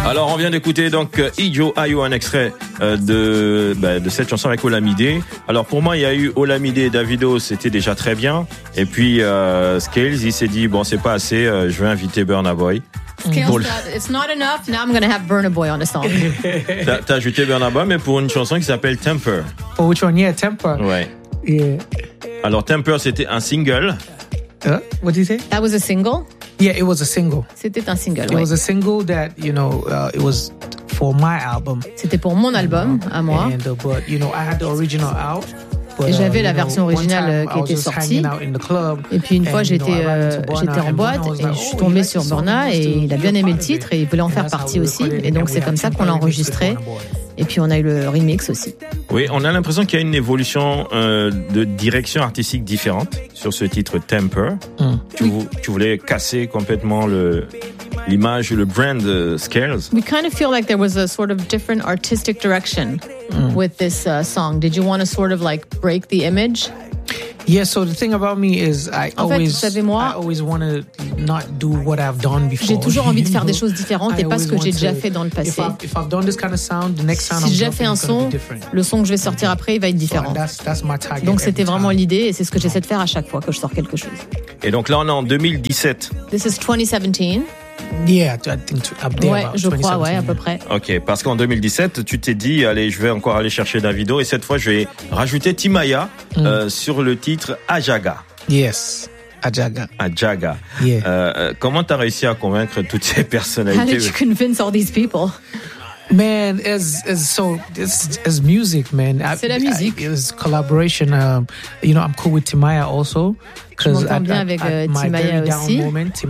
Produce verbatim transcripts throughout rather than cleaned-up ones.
Alors, on vient d'écouter donc Ijo Ayo, un extrait euh, de bah, de cette chanson avec Olamide. Alors pour moi, il y a eu Olamide et Davido, c'était déjà très bien. Et puis euh, Scales, il s'est dit bon, c'est pas assez, euh, je vais inviter Burna Boy. Scales thought, it's not enough. Now I'm gonna have Burna Boy on a song. T'as, t'as ajouté Burna Boy, mais pour une chanson qui s'appelle Temper. Oh, which one? Yeah, Temper. Ouais. Yeah. Alors Temper, c'était un single. Uh, what did you say? That was a single? Yeah, it was a single. C'était un single, It ouais. was a single that, you know, uh, it was for my album. C'était pour mon album, à moi. And, uh, but, you know, I had the original out. Et j'avais la version originale qui était sortie. Et puis une fois, j'étais, euh, j'étais en boîte et je suis tombée sur Burna et il a bien aimé le titre et il voulait en faire partie aussi. Et donc c'est comme ça qu'on l'a enregistré. Et puis on a eu le remix aussi. Oui, on a l'impression qu'il y a une évolution euh, de direction artistique différente sur ce titre Temper. Mm. Tu, oui. tu voulais casser complètement le l'image, le brand uh, Scales. We kind of feel like there was a sort of different artistic direction mm. with this uh, song. Did you want to sort of like break the image? Yeah, so the thing about me is I en always, fait, savez, moi, I always want to not do what I've done before. J'ai toujours envie de faire des choses différentes et pas ce que j'ai déjà fait dans le passé. If I've done this kind of sound, the next sound si j'ai déjà fait un son, le son que je vais sortir après, il va être différent. So that's, that's my target. Donc c'était vraiment l'idée et c'est ce que j'essaie de faire à chaque fois que je sors quelque chose. Et donc là, on est en deux mille dix-sept. This is twenty seventeen. Yeah, I think up there ouais, je crois, ouais, à peu près. Ok, parce qu'en deux mille dix-sept, tu t'es dit, allez, je vais encore aller chercher Davido et cette fois, je vais rajouter Timaya mm. euh, sur le titre Ajaga. Yes. Ajaga. Ajaga. Yeah. Euh, comment t'as réussi à convaincre toutes ces personnalités? How did you convince all these people? Man, as as so it's as music, man. C'est la musique. It's collaboration. Um, you know, I'm cool with Timaya also. Je m'entends bien avec euh, Timaya aussi.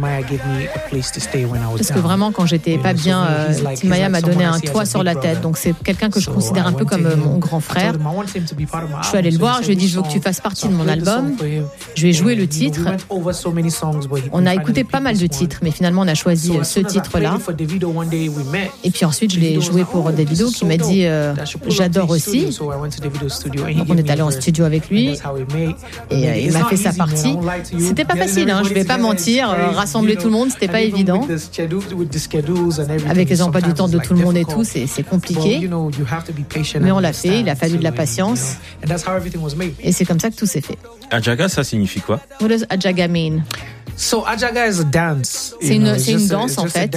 Parce que vraiment, quand j'étais pas bien, euh, Timaya m'a donné un toit sur la tête. Donc c'est quelqu'un que je considère un peu comme euh, mon grand frère. Je suis allée le voir, je lui ai dit je veux que tu fasses partie de mon album. Je lui ai joué le titre. On a écouté pas mal de titres, mais finalement on a choisi ce titre-là. Et puis ensuite je l'ai joué pour Davido qui m'a dit euh, j'adore aussi. Donc on est allé en studio avec lui et euh, il m'a fait sa partie. C'était pas facile, hein, je vais pas mentir, euh, rassembler tout le monde, c'était pas évident. Avec les emplois du temps de tout le monde et tout, c'est, c'est compliqué. Mais on l'a fait, il a fallu de la patience. Et c'est comme ça que tout s'est fait. Ajaga, ça signifie quoi? What does Ajaga mean? So Ajaga is a dance. C'est une, c'est une danse en fait.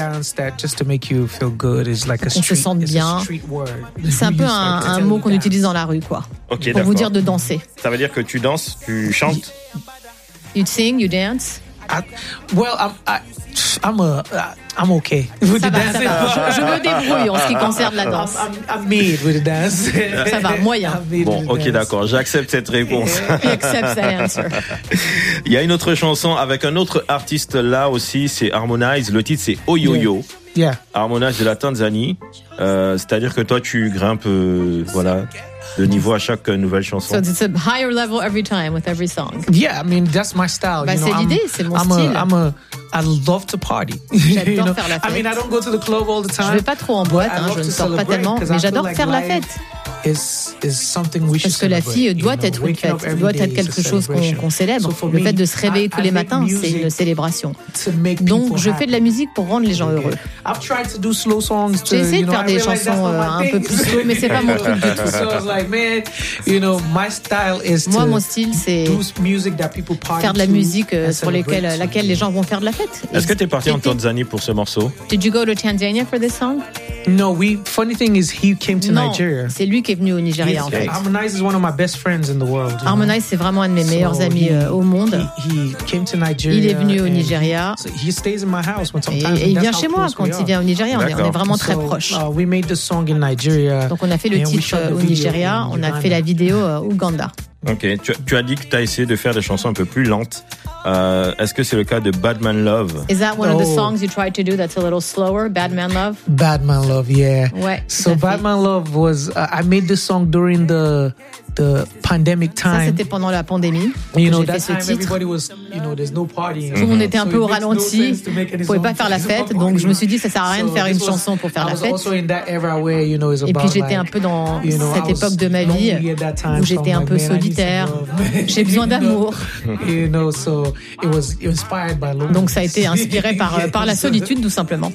On se sente bien. C'est un peu un, un mot qu'on utilise dans la rue, quoi. Okay, pour d'accord. vous dire de danser. Ça veut dire que tu danses, tu chantes? You sing, you dance. I, well, I'm, I, I'm a, I'm okay with ça the va, dance. Ça va. Je, je me débrouille en ce qui concerne la danse. I'm, I'm, I'm made with the dance. Ça va, moyen. Bon, ok, d'accord, j'accepte cette réponse. He accepts that answer. Il y a une autre chanson avec un autre artiste là aussi, c'est Harmonize. Le titre c'est Oyoyo. Yeah. Yeah. Harmonize de la Tanzanie. Euh, c'est-à-dire que toi, tu grimpes, euh, voilà, de niveau à chaque nouvelle chanson. So it's a higher level every time with every song. Yeah, I mean that's my style. Bah, you know, c'est I'm, l'idée, c'est mon I'm style. A, I'm a, I love to party. J'adore you know? faire la fête. I mean, I don't go to the club all the time. Je vais pas trop en boîte, hein, je ne sors pas tellement, mais j'adore faire la fête. Is, is something we Parce que la fille doit être une fête, doit être quelque chose qu'on, qu'on célèbre. Le fait de se réveiller tous les matins, c'est une célébration. Donc je fais de la musique pour rendre les gens heureux. J'ai essayé de faire des chansons euh, un peu plus slow, mais c'est pas mon truc du tout. Moi, mon style, c'est faire de la musique euh, sur lesquelles, laquelle les gens vont faire de la fête. Est-ce que tu es parti en Tanzanie pour ce morceau? Did you go to Tanzania for this song? No, we. Funny thing is, he came to non, Nigeria. C'est lui qui est venu au Nigeria en fait. Harmonize is one of my best friends in the world. Harmonize, c'est vraiment un de mes meilleurs so amis euh, au monde. He, he came to Nigeria. Il est venu au Nigeria. So he stays in my house when sometimes. Et, et il vient chez moi quand il vient au Nigeria. On est, on est vraiment très so, proches. Uh, we made the song in Nigeria. Donc on a fait le titre au Nigeria. On a fait la vidéo euh, au Ouganda. Ok, tu, tu as dit que tu as essayé de faire des chansons un peu plus lentes. Euh, est-ce que c'est le cas de Bad Man Love? Is that one oh. of the songs you tried to do that's a little slower, Bad Man Love? Bad Man Love, yeah. Ouais. So Bad Man Love was, uh, I made this song during the the pandemic time. Ça, c'était pendant la pandémie. You know, j'ai that fait ce time titre. everybody was, you know, there's no partying. Tout le monde était un peu au ralenti. On pouvait pas faire la fête, donc je me suis dit ça sert à rien de faire une chanson pour faire la fête. Et puis j'étais un peu dans cette époque de ma vie où j'étais un peu solitaire. J'ai besoin d'amour. Donc ça a été inspiré par par la solitude, tout simplement.